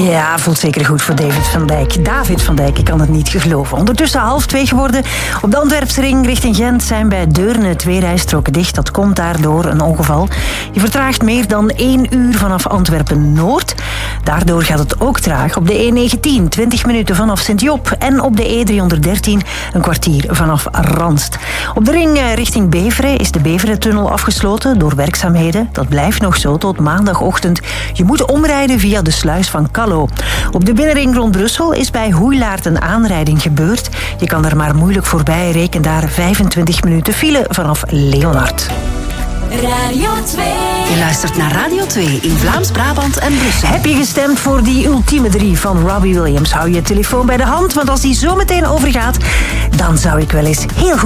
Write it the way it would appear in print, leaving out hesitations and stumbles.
Ja, voelt zeker goed voor David van Dijk. David van Dijk, ik kan het niet geloven. Ondertussen 1:30 geworden. Op de Antwerpsring richting Gent zijn bij Deurne 2 rijstroken dicht. Dat komt daardoor een ongeval. Je vertraagt meer dan 1 uur vanaf Antwerpen-Noord. Daardoor gaat het ook traag. Op de E19 20 minuten vanaf Sint-Job. En op de E313 een kwartier vanaf Ranst. Op de ring richting Beveren is de Beverentunnel afgesloten door werkzaamheden. Dat blijft nog zo tot maandagochtend. Je moet omrijden via de sluis van Callo. Op de binnenring rond Brussel is bij Hoeilaart een aanrijding gebeurd. Je kan er maar moeilijk voorbij. Reken daar 25 minuten file vanaf Leonard. Radio 2. Je luistert naar Radio 2 in Vlaams-Brabant en Brussel. Heb je gestemd voor die ultieme 3 van Robbie Williams? Hou je telefoon bij de hand, want als die zo meteen overgaat, dan zou ik wel eens heel goed